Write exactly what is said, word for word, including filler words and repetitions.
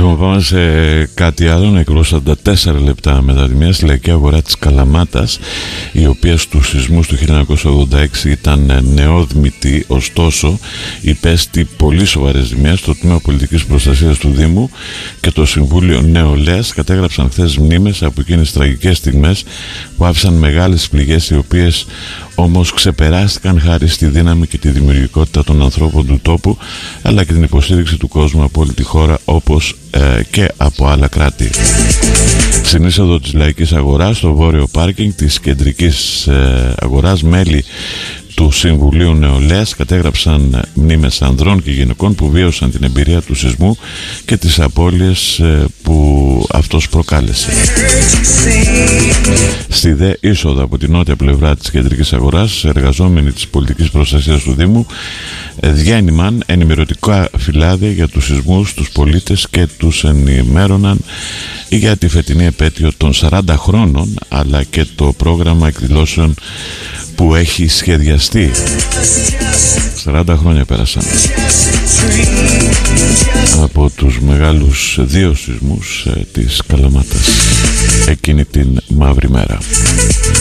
Λοιπόν, πάμε σε κάτι άλλο. Νεκρόσαντα τέσσερα λεπτά μετά τη μία στη λαϊκή αγορά της Καλαμάτας, η οποία στους σεισμούς του χίλια εννιακόσια ογδόντα έξι ήταν νεόδμητη, ωστόσο υπέστη πολύ σοβαρές ζημιές. Το Τμήμα Πολιτικής Προστασίας του Δήμου και το Συμβούλιο Νεολαίας κατέγραψαν χθες μνήμες από εκείνες τις τραγικές στιγμές που άφησαν μεγάλες πληγές, οι οποίες όμως ξεπεράστηκαν χάρη στη δύναμη και τη δημιουργικότητα των ανθρώπων του τόπου, αλλά και την υποστήριξη του κόσμου από όλη τη χώρα, όπως ε, και από άλλα κράτη. Στην είσοδο της λαϊκής αγοράς, στο βόρειο πάρκινγκ της κεντρικής ε, αγοράς, μέλη του Συμβουλίου Νεολαίας κατέγραψαν μνήμες ανδρών και γυναικών που βίωσαν την εμπειρία του σεισμού και τις απώλειες που αυτός προκάλεσε. Στη δε είσοδο από την νότια πλευρά της κεντρικής αγοράς, εργαζόμενοι της πολιτικής προστασίας του Δήμου διένυμαν ενημερωτικά φυλάδια για τους σεισμούς, τους πολίτες, και τους ενημέρωναν για τη φετινή επέτειο των σαράντα χρόνων, αλλά και το πρόγραμμα εκδηλώσεων που έχει σχεδιαστεί. σαράντα χρόνια πέρασαν από τους μεγάλους δύο σεισμούς ε, της Καλαμάτας εκείνη την μαύρη μέρα.